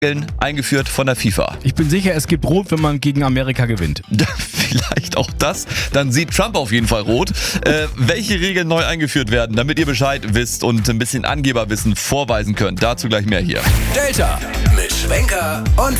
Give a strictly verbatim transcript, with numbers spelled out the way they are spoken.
Regeln eingeführt von der FIFA. Ich bin sicher, es gibt Rot, wenn man gegen Amerika gewinnt. Vielleicht auch das. Dann sieht Trump auf jeden Fall rot. Äh, welche Regeln neu eingeführt werden, damit ihr Bescheid wisst und ein bisschen Angeberwissen vorweisen könnt. Dazu gleich mehr hier. Delta mit Schwenker und